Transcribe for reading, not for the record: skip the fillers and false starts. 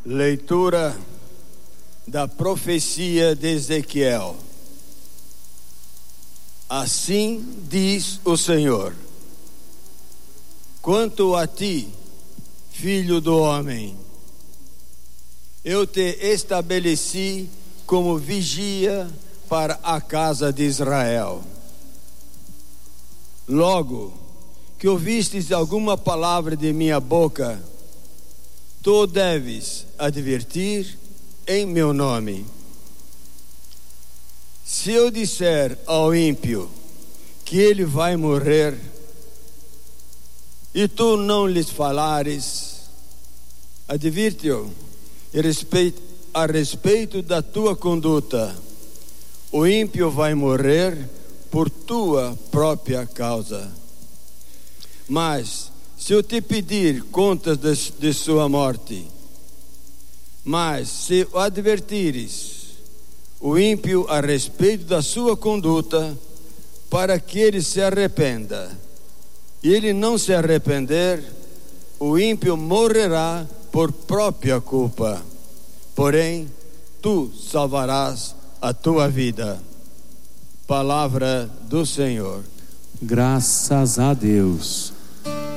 Leitura da profecia de Ezequiel. Assim diz o Senhor: quanto a ti, filho do homem, eu te estabeleci como vigia para a casa de Israel. Logo que ouvistes alguma palavra de minha boca, tu deves advertir em meu nome. Se eu disser ao ímpio que ele vai morrer, e tu não lhes falares, advirte-o a respeito da tua conduta. O ímpio vai morrer por tua própria causa. Mas se eu te pedir contas de sua morte, mas se o advertires o ímpio a respeito da sua conduta, para que ele se arrependa, e ele não se arrepender, o ímpio morrerá por própria culpa, porém tu salvarás a tua vida. Palavra do Senhor. Graças a Deus.